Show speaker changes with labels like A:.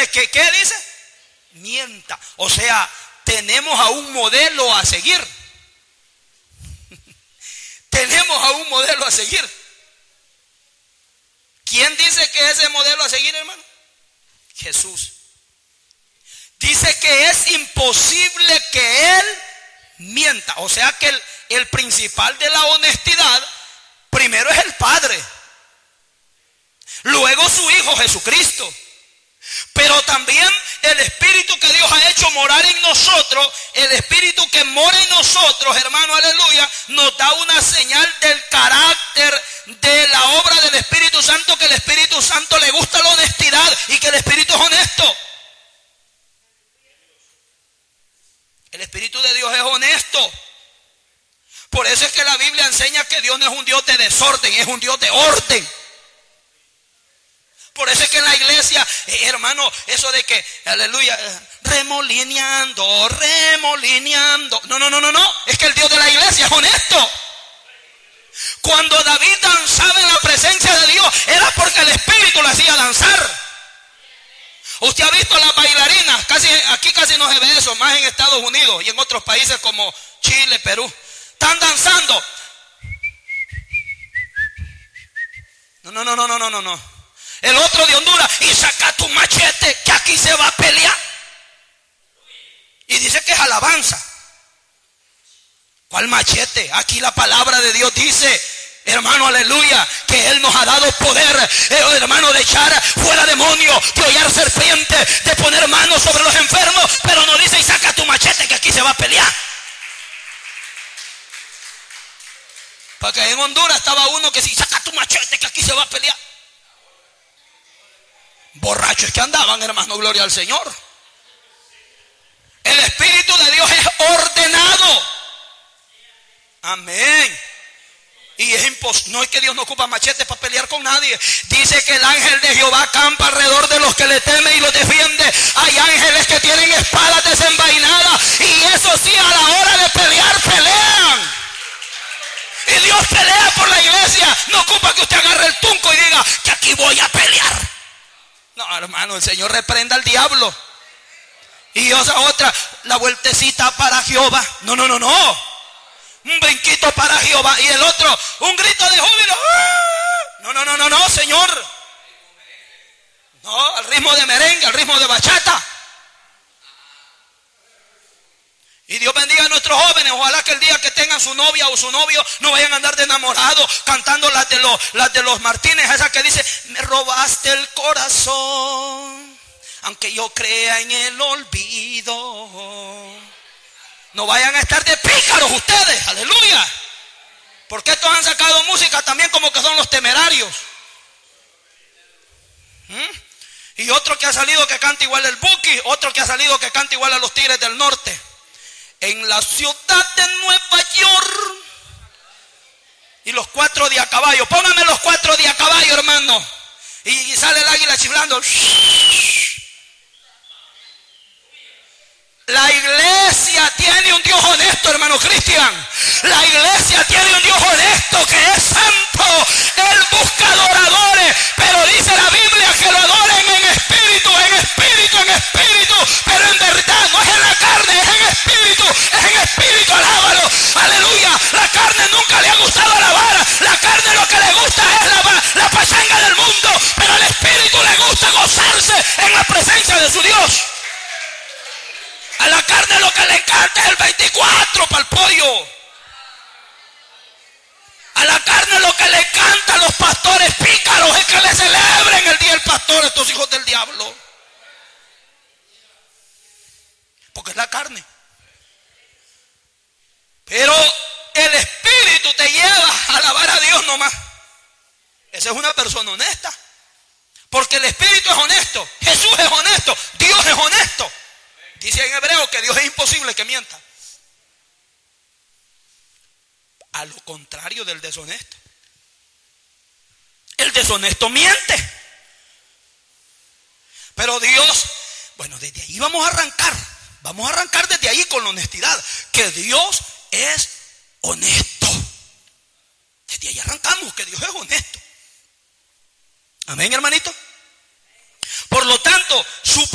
A: posible que, ¿qué dice? Mienta. O sea, tenemos a un modelo a seguir. Tenemos a un modelo a seguir. ¿Quién dice que es ese modelo a seguir, hermano? Jesús. Dice que es imposible que Él mienta. O sea que el principal de la honestidad, primero es el Padre, luego su Hijo Jesucristo. Pero también el Espíritu que Dios ha hecho morar en nosotros, el Espíritu que mora en nosotros, hermano, aleluya, nos da una señal del carácter de la obra del Espíritu Santo, que el Espíritu Santo le gusta la honestidad y que el Espíritu es honesto. El Espíritu de Dios es honesto. Por eso es que la Biblia enseña que Dios no es un Dios de desorden, es un Dios de orden. Por eso es que en la iglesia, hermano, eso de que, aleluya, remolineando. No. Es que el Dios de la iglesia es honesto. Cuando David danzaba en la presencia de Dios, era porque el Espíritu lo hacía danzar. Usted ha visto las bailarinas, aquí casi no se ve eso, más en Estados Unidos y en otros países como Chile, Perú. Están danzando. No. El otro de Honduras, y saca tu machete que aquí se va a pelear. Y dice que es alabanza. ¿Cuál machete? Aquí la palabra de Dios dice, hermano, aleluya, que Él nos ha dado poder, hermano, de echar fuera demonios, de hollar serpientes, de poner manos sobre los enfermos. Pero no dice, y saca tu machete que aquí se va a pelear. Porque en Honduras estaba uno que si saca tu machete que aquí se va a pelear. Borrachos que andaban, hermano, gloria al Señor. El Espíritu de Dios es ordenado. Amén. Y es imposible, no es que Dios no ocupa machetes para pelear con nadie. Dice que el ángel de Jehová acampa alrededor de los que le temen y los defiende. Hay ángeles que tienen espadas desenvainadas, y eso sí, a la hora de pelear, pelean. Y Dios pelea por la iglesia. No ocupa que usted agarre el tunco y diga que aquí voy a pelear. No, hermano, el Señor reprenda al diablo. Y esa otra, la vueltecita para Jehová. No. Un brinquito para Jehová. Y el otro, un grito de júbilo. No, Señor. No, al ritmo de merengue, al ritmo de bachata. Y Dios bendiga a nuestros jóvenes. Ojalá que el día que tengan su novia o su novio no vayan a andar de enamorados cantando las de los Martínez, esa que dice, me robaste el corazón, aunque yo crea en el olvido. No vayan a estar de pícaros ustedes, aleluya. Porque estos han sacado música también como que son los Temerarios. Y otro que ha salido que canta igual el Buki, otro que ha salido que canta igual a los Tigres del Norte. En la ciudad de Nueva York. Y los 4 de a caballo. Póngame los 4 de a caballo, hermano. Y sale el águila chiflando. La iglesia tiene un Dios honesto, hermano Cristian. La iglesia tiene un Dios honesto que es santo. Él busca adoradores, pero dice la Biblia que lo adoren en espíritu. Pero en verdad no es en la carne, es en espíritu, alábalo. Aleluya. La carne nunca le ha gustado alabar. La carne lo que le gusta es la pachanga del mundo, pero al espíritu le gusta gozarse en la presencia de su Dios. A la carne lo que le encanta es el 24 para el pollo. A la carne lo que le encanta a los pastores pícaros es que le celebren el día del pastor, estos hijos del diablo. Porque es la carne. Pero el espíritu te lleva a alabar a Dios nomás. Esa es una persona honesta. Porque el espíritu es honesto. Jesús es honesto. Dios es honesto. Dice en Hebreo que Dios es imposible que mienta. A lo contrario del deshonesto. El deshonesto miente. Pero Dios, bueno, desde ahí vamos a arrancar. Vamos a arrancar desde ahí con la honestidad. Que Dios es honesto. Desde ahí arrancamos, que Dios es honesto. Amén, hermanito. Por lo tanto, su